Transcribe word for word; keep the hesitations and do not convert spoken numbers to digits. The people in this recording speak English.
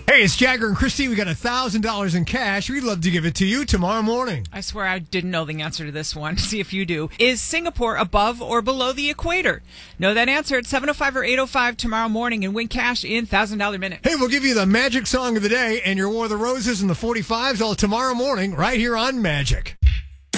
Hey, it's Jagger and Christy. We got one thousand dollars in cash. We'd love to give it to you tomorrow morning. I swear I didn't know the answer to this one. See if you do. Is Singapore above or below the equator? Know that answer at seven oh five or eight oh five tomorrow morning and win cash in one thousand dollars minute. Hey, we'll give you the magic song of the day and your War of the Roses and the forty-fives all tomorrow morning right here on Magic.